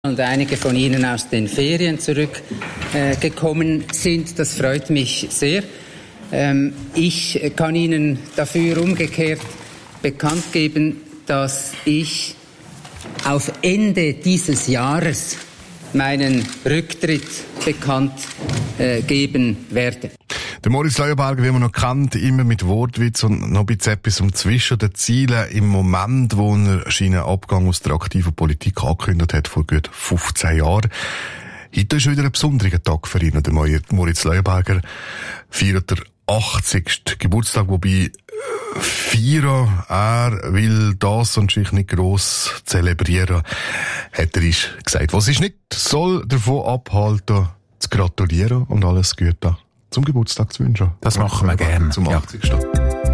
Und einige von Ihnen aus den Ferien zurückgekommen sind. Das freut mich sehr. Ich kann Ihnen dafür umgekehrt bekannt geben, dass ich auf Ende dieses Jahres meinen Rücktritt bekannt geben werde. Der Moritz Leuenberger, wie man noch kennt, immer mit Wortwitz und noch ein bisschen etwas zwischen den Zielen. Im Moment, wo er seinen Abgang aus der aktiven Politik angekündigt hat, vor gut 15 Jahren. Heute ist wieder ein besonderer Tag für ihn. Der Moritz Leuenberger feiert der 80. Geburtstag, wobei feiern, er will das und sich nicht gross zelebrieren, hat er gesagt. Was ist nicht, soll davon abhalten, zu gratulieren und alles Gute zum Geburtstag zu wünschen. Das machen wir gerne. Zum 80. Ja.